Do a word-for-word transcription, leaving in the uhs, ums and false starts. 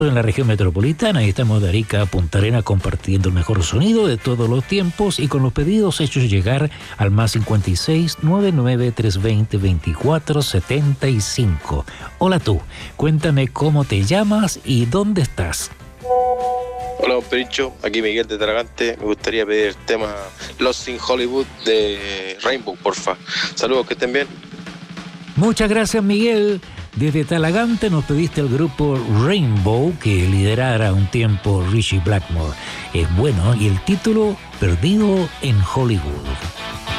En la región metropolitana y estamos de Arica a Punta Arenas compartiendo el mejor sonido de todos los tiempos y con los pedidos hechos llegar al más cincuenta y seis, noventa y nueve, trescientos veinte, veinticuatro setenta y cinco. Hola tú, cuéntame cómo te llamas y dónde estás. Hola, don Perincho, aquí Miguel de Talagante. Me gustaría pedir el tema Lost in Hollywood de Rainbow, porfa. Saludos, que estén bien. Muchas gracias, Miguel. Desde Talagante nos pediste el grupo Rainbow que liderara un tiempo Ritchie Blackmore. Es bueno, y el título, Perdido en Hollywood.